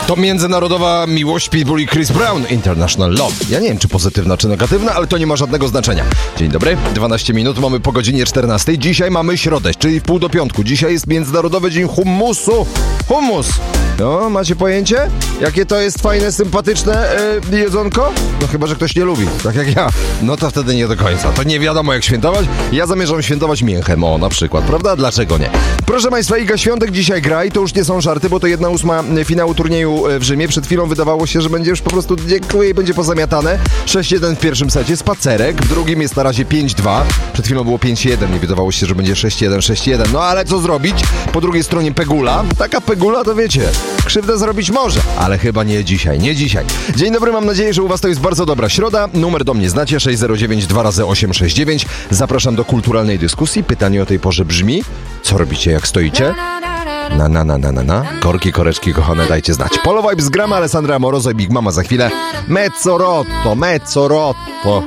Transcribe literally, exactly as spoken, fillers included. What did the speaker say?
To międzynarodowa miłość Pitbull i Chris Brown, International Love. Ja nie wiem, czy pozytywna, czy negatywna, ale to nie ma żadnego znaczenia. Dzień dobry, dwanaście minut, mamy po godzinie czternastej. Dzisiaj mamy środę, czyli w pół do piątku. Dzisiaj jest Międzynarodowy Dzień Hummusu. Hummus. No, macie pojęcie? Jakie to jest fajne, sympatyczne yy, jedzonko? No chyba, że ktoś nie lubi, tak jak ja. No to wtedy nie do końca. To nie wiadomo jak świętować. Ja zamierzam świętować mięchem, o na przykład, prawda? Dlaczego nie? Proszę Państwa, Iga Świątek dzisiaj gra i to już nie są żarty, bo to jedna ósma finału turnieju w Rzymie. Przed chwilą wydawało się, że będzie już po prostu dziękuję i będzie pozamiatane. sześć jeden w pierwszym secie, spacerek, w drugim jest na razie pięć dwa. Przed chwilą było pięć jeden i wydawało się, że będzie sześć jeden, sześć jeden. No ale co zrobić? Po drugiej stronie Pegula. Taka Pegula to wiecie, krzywdę zrobić może, ale chyba nie dzisiaj, nie dzisiaj. Dzień dobry, mam nadzieję, że u Was to jest bardzo dobra środa. Numer do mnie znacie, sześć zero dziewięć dwa razy osiem sześć dziewięć. Zapraszam do kulturalnej dyskusji. Pytanie o tej porze brzmi: co robicie jak stoicie? Na, na, na, na, na, na. Korki, koreczki, kochane, dajcie znać. Polo Vibes gramy, Alessandra Amoroso i Big Mama za chwilę. Mezzorotto, mezzorotto.